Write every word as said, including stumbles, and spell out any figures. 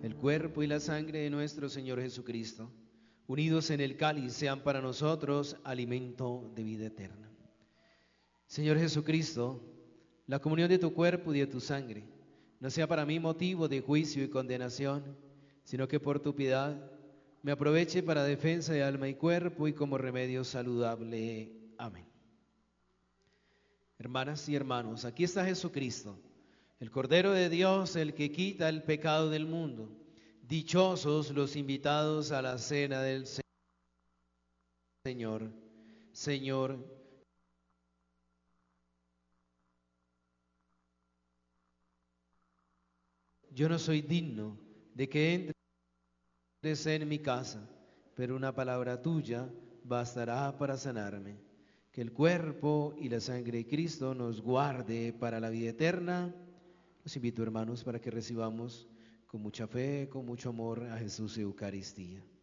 el cuerpo y la sangre de nuestro Señor Jesucristo, unidos en el cáliz, sean para nosotros alimento de vida eterna. Señor Jesucristo, la comunión de tu cuerpo y de tu sangre no sea para mí motivo de juicio y condenación, sino que por tu piedad me aproveche para defensa de alma y cuerpo y como remedio saludable. Amén. Hermanas y hermanos, aquí está Jesucristo, el Cordero de Dios, el que quita el pecado del mundo. Dichosos los invitados a la cena del Señor. Señor, yo no soy digno de que entres en mi casa, pero una palabra tuya bastará para sanarme. Que el cuerpo y la sangre de Cristo nos guarde para la vida eterna. Los invito, hermanos, para que recibamos con mucha fe, con mucho amor a Jesús y Eucaristía.